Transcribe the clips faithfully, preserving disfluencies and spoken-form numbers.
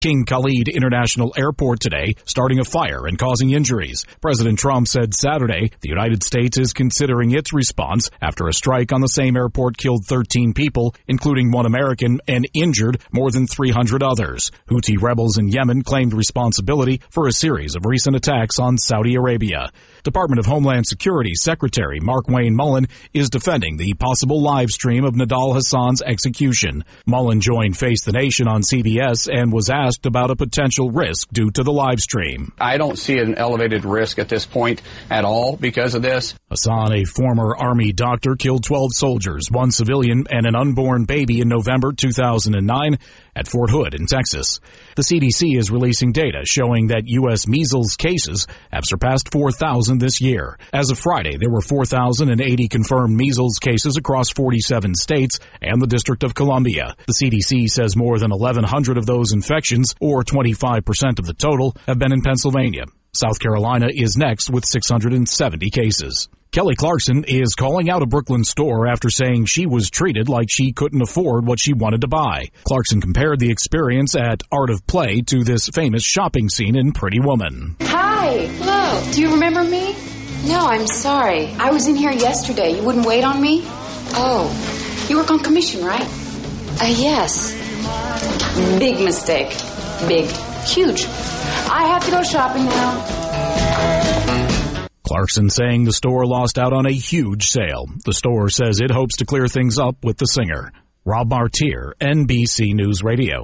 King Khalid International Airport today, starting a fire and causing injuries. President Trump said Saturday the United States is considering its response after a strike on the same airport killed thirteen people, including one American, and injured more than three hundred others. Houthi rebels in Yemen claimed responsibility for a series of recent attacks on Saudi Arabia. Department of Homeland Security Secretary Markwayne Mullin is defending the possible live stream of Nidal Hasan's execution. Mullin joined Face the Nation on C B S and was asked about a potential risk due to the live stream. I don't see an elevated risk at this point at all because of this. Hassan, a former Army doctor, killed twelve soldiers, one civilian, and an unborn baby in November two thousand nine at Fort Hood in Texas. The C D C is releasing data showing that U S measles cases have surpassed four thousand this year. As of Friday, there were four thousand eighty confirmed measles cases across forty-seven states and the District of Columbia. The C D C says more than eleven hundred of those infections, or twenty-five percent of the total, have been in Pennsylvania. South Carolina is next with six hundred seventy cases. Kelly Clarkson is calling out a Brooklyn store after saying she was treated like she couldn't afford what she wanted to buy. Clarkson compared the experience at Art of Play to this famous shopping scene in Pretty Woman. Hi. Hello. Do you remember me? No, I'm sorry. I was in here yesterday. You wouldn't wait on me? Oh. You work on commission, right? Uh, yes. Big mistake. Big. Huge. I have to go shopping now. Clarkson saying the store lost out on a huge sale. The store says it hopes to clear things up with the singer. Rob Martier, N B C News Radio.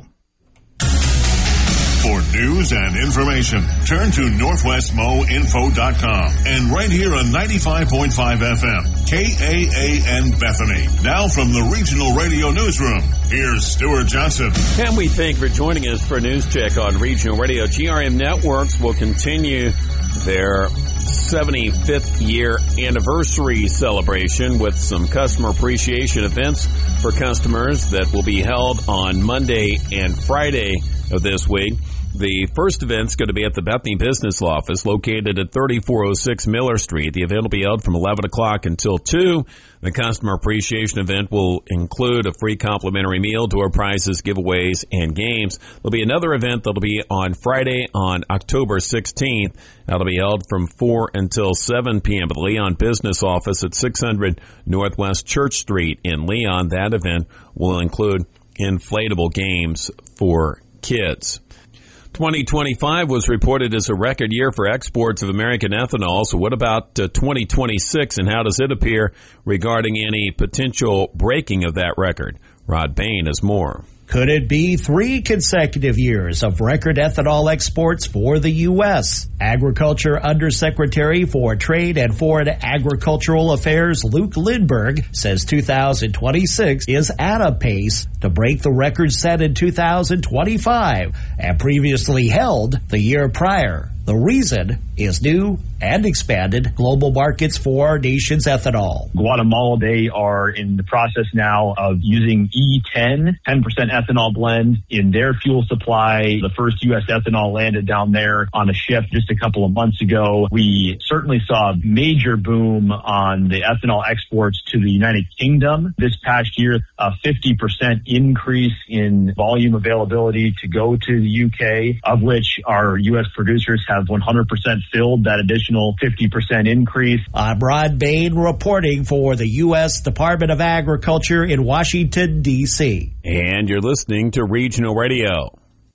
For news and information, turn to northwest mo info dot com and right here on ninety-five point five F M, K A A N Bethany. Now from the Regional Radio Newsroom, here's Stuart Johnson. And we thank you for joining us for a news check on Regional Radio. G R M Networks will continue their seventy-fifth year anniversary celebration with some customer appreciation events for customers that will be held on Monday and Friday of this week. The first event's going to be at the Bethany Business Office located at thirty-four oh six Miller Street. The event will be held from eleven o'clock until two. The customer appreciation event will include a free complimentary meal, door prizes, giveaways, and games. There'll be another event that'll be on Friday on October sixteenth. That'll be held from four until seven p.m. at the Leon Business Office at six hundred Northwest Church Street in Leon. That event will include inflatable games for kids. twenty twenty-five was reported as a record year for exports of American ethanol. So what about uh, twenty twenty-six, and how does it appear regarding any potential breaking of that record? Rod Bain has more. Could it be three consecutive years of record ethanol exports for the U S? Agriculture Undersecretary for Trade and Foreign Agricultural Affairs Luke Lindberg says two thousand twenty-six is at a pace to break the record set in two thousand twenty-five and previously held the year prior. The reason is new and expanded global markets for our nation's ethanol. Guatemala, they are in the process now of using E ten, ten percent ethanol blend in their fuel supply. The first U S ethanol landed down there on a ship just a couple of months ago. We certainly saw a major boom on the ethanol exports to the United Kingdom this past year, a fifty percent increase in volume availability to go to the U K, of which our U S producers have one hundred percent filled that additional fifty percent increase. I'm Rod Bain reporting for the U S Department of Agriculture in Washington, D C And you're listening to Regional Radio.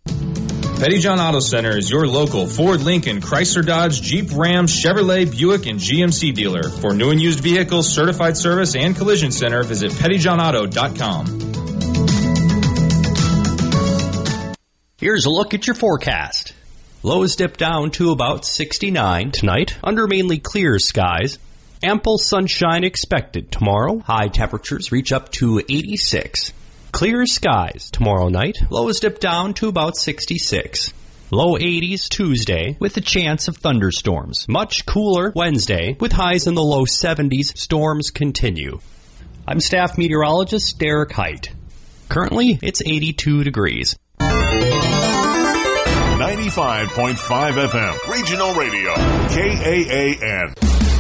Pettyjohn Auto Center is your local Ford, Lincoln, Chrysler, Dodge, Jeep, Ram, Chevrolet, Buick, and G M C dealer. For new and used vehicles, certified service, and collision center, visit pettyjohn auto dot com. Here's a look at your forecast. Lows dip down to about sixty-nine tonight under mainly clear skies. Ample sunshine expected tomorrow. High temperatures reach up to eighty-six. Clear skies tomorrow night. Lows dip down to about sixty-six. Low eighties Tuesday with a chance of thunderstorms. Much cooler Wednesday with highs in the low seventies. Storms continue. I'm staff meteorologist Derek Height. Currently, it's eighty-two degrees. ninety-five point five F M, Regional Radio, K A A N.